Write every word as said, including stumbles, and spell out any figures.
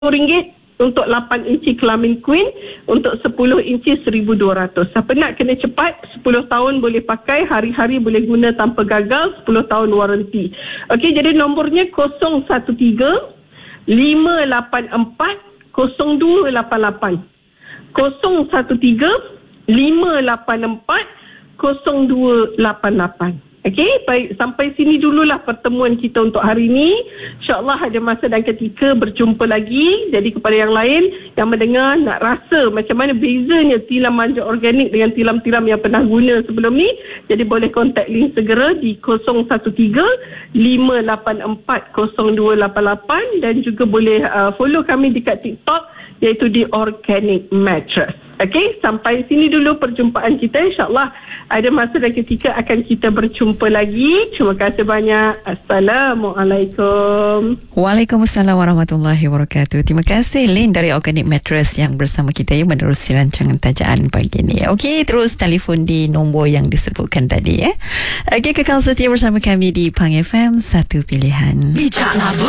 ringgit untuk lapan inci kelamin queen, untuk sepuluh inci seribu dua ratus. Siapa nak kena cepat, sepuluh tahun boleh pakai, hari-hari boleh guna tanpa gagal, sepuluh tahun waranti. Okey, jadi nombornya kosong satu tiga lima lapan empat kosong dua lapan lapan. kosong satu tiga lima lapan empat kosong dua lapan lapan. Okey, baik, sampai sini dululah pertemuan kita untuk hari ini. InsyaAllah ada masa dan ketika berjumpa lagi. Jadi kepada yang lain yang mendengar nak rasa macam mana bezanya tilam manja organik dengan tilam-tilam yang pernah guna sebelum ni, jadi boleh kontak link segera di kosong satu tiga lima lapan empat kosong dua lapan lapan dan juga boleh uh, follow kami dekat TikTok iaitu di Organic Mattress. Okey, sampai sini dulu perjumpaan kita. InsyaAllah ada masa dan ketika akan kita berjumpa lagi. Terima kasih banyak. Assalamualaikum. Waalaikumsalam warahmatullahi wabarakatuh. Terima kasih Lynn dari Organic Mattress yang bersama kita ya, menerusi rancangan tajaan pagi ini. Okey, terus telefon di nombor yang disebutkan tadi ya. Okey, kekal setia bersama kami di Pang F M, satu pilihan. Bijaklah